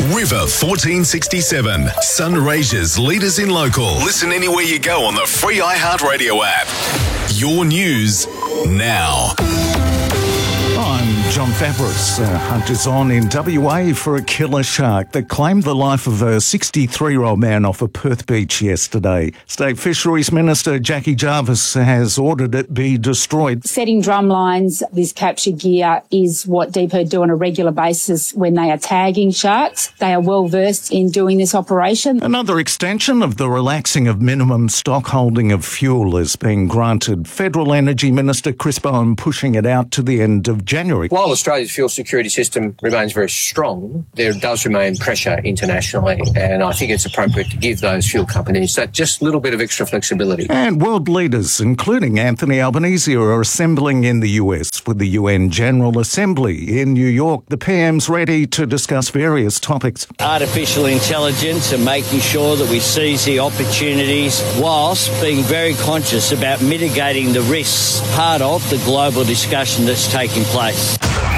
River 1467. Sunraysia's leaders in local. Listen anywhere you go on the free iHeartRadio app. Your news now. I'm John Fabris. Hunters on in WA for a killer shark that claimed the life of a 63-year-old man off a Perth beach yesterday. State Fisheries Minister Jackie Jarvis has ordered it be destroyed. Setting drum lines, this capture gear is what Deep do on a regular basis when they are tagging sharks. They are well versed in doing this operation. Another extension of the relaxing of minimum stock holding of fuel is being granted. Federal Energy Minister Chris Bowen pushing it out to the end of January. While Australia's fuel security system remains very strong, there does remain pressure internationally, and I think it's appropriate to give those fuel companies that just little bit of extra flexibility. And world leaders, including Anthony Albanese, are assembling in the US for the UN General Assembly in New York. The PM's ready to discuss various topics. Artificial intelligence and making sure that we seize the opportunities whilst being very conscious about mitigating the risks, part of the global discussion that's taking place.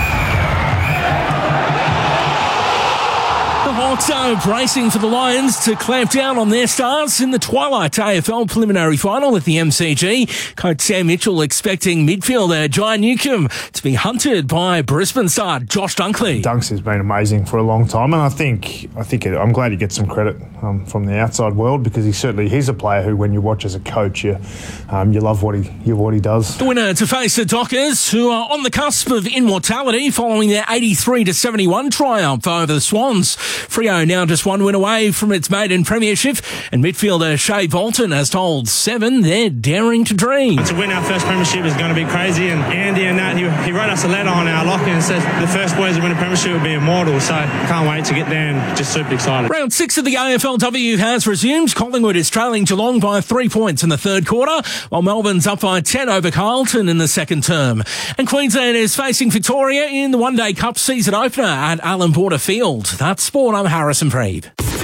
Hawks are bracing for the Lions to clamp down on their stars in the Twilight AFL preliminary final at the MCG. Coach Sam Mitchell expecting midfielder Jai Newcombe to be hunted by Brisbane star Josh Dunkley. Dunks has been amazing for a long time, and I'm glad he gets some credit from the outside world, because he's a player who, when you watch as a coach, you love what he does. The winner to face the Dockers, who are on the cusp of immortality following their 83-71 triumph over the Swans. Freo now just one win away from its maiden premiership, and midfielder Shea Bolton has told Seven they're daring to dream. To win our first premiership is going to be crazy, and Andy and Nat, he wrote us a letter on our locker and said the first boys to win a premiership will be immortal, so can't wait to get there and just super excited. Round 6 of the AFLW has resumed. Collingwood is trailing Geelong by 3 points in the third quarter, while Melbourne's up by 10 over Carlton in the second term. And Queensland is facing Victoria in the One Day Cup season opener at Allan Border Field. That's sport. I'm Harrison Preeb.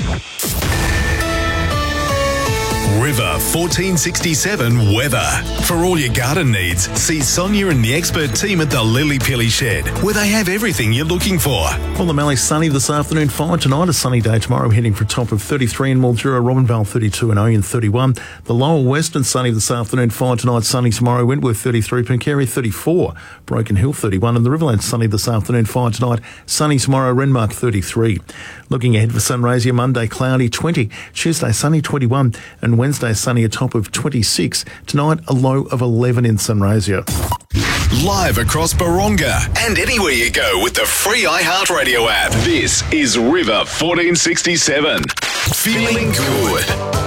River 1467 weather. For all your garden needs, see Sonia and the expert team at the Lily Pilly Shed, where they have everything you're looking for. Well, the Mallee sunny this afternoon, fine tonight, a sunny day tomorrow, heading for a top of 33 in Mildura, Robinvale 32 and Oyen 31. The lower western sunny this afternoon, fine tonight, sunny tomorrow, Wentworth 33, Pencarry 34, Broken Hill 31, and the Riverlands sunny this afternoon, fine tonight, sunny tomorrow, Renmark 33. Looking ahead for Sunraysia, Monday cloudy 20, Tuesday sunny 21, and Wednesday sunny a top of 26. Tonight a low of 11 in Sunraysia. Live across Baronga and anywhere you go with the free iHeartRadio app. This is River 1467. Feeling good.